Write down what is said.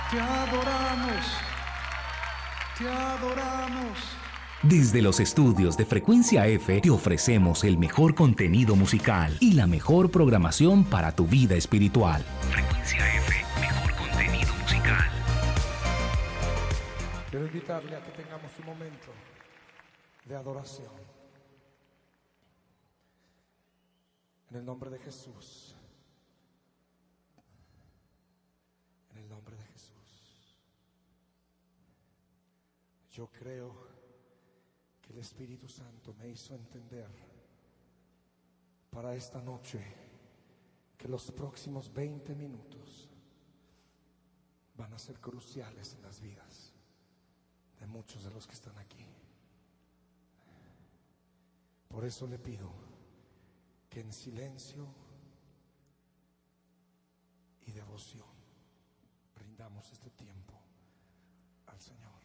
Te adoramos, te adoramos. Desde los estudios de Frecuencia F te ofrecemos el mejor contenido musical y la mejor programación para tu vida espiritual. Frecuencia F, mejor contenido musical. Quiero invitarle a que tengamos un momento de adoración. En el nombre de Jesús. En el nombre de Jesús. Yo creo que el Espíritu Santo me hizo entender para esta noche que los próximos 20 minutos van a ser cruciales en las vidas de muchos de los que están aquí. Por eso le pido que en silencio y devoción brindamos este tiempo al Señor.